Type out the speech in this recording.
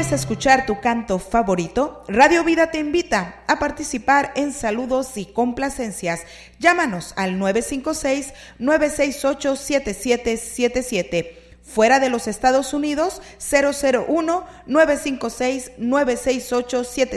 ¿Quieres escuchar tu canto favorito? Radio Vida te invita a participar en saludos y complacencias. Llámanos al 956-968-7777. Fuera de los Estados Unidos, 001-956-968-7777.